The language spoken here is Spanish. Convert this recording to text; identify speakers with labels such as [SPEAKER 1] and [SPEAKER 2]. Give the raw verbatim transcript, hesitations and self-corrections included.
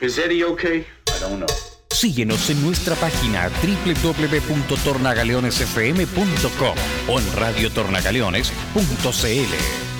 [SPEAKER 1] Is Eddie okay? I don't know.
[SPEAKER 2] Síguenos en nuestra página doble u doble u doble u punto tornagaleones f m punto com o en radio tornagaleones punto c l.